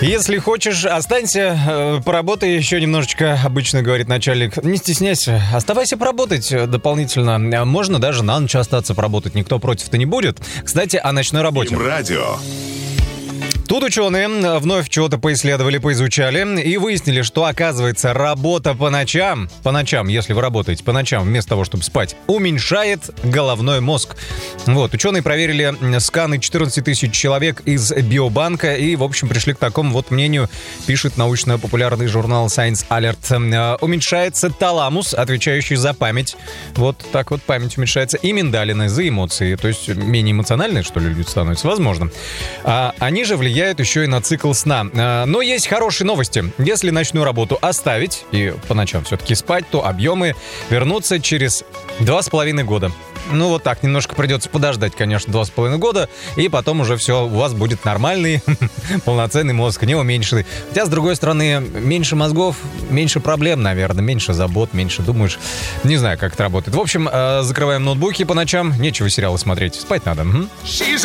Если хочешь, останься, поработай еще немножечко, обычно говорит начальник. Не стесняйся, оставайся поработать дополнительно. Можно даже на ночь остаться поработать, никто против-то не будет. Кстати, о ночной работе. Им-радио. Тут ученые вновь чего-то поисследовали, поизучали и выяснили, что, оказывается, работа по ночам, если вы работаете по ночам вместо того, чтобы спать, уменьшает головной мозг. Вот, ученые проверили сканы 14 тысяч человек из биобанка и, в общем, пришли к такому вот мнению, пишет научно-популярный журнал Science Alert. Уменьшается таламус, отвечающий за память. Вот так вот память уменьшается. И миндалины за эмоции. То есть менее эмоциональные, что ли, люди становятся, возможно. Они же влияют еще и на цикл сна. Но есть хорошие новости. Если ночную работу оставить и по ночам все-таки спать, то объемы вернутся через 2,5 года. Ну, вот так, немножко придется подождать, конечно, 2,5 года, и потом уже все, у вас будет нормальный, полноценный мозг, не уменьшенный. Хотя, с другой стороны, меньше мозгов, меньше проблем, наверное, меньше забот, меньше думаешь. Не знаю, как это работает. В общем, закрываем ноутбуки по ночам, нечего сериалы смотреть, спать надо.